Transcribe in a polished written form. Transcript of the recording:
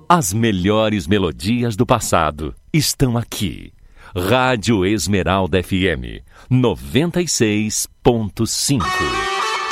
As melhores melodias do passado estão aqui. Rádio Esmeralda FM 96.5.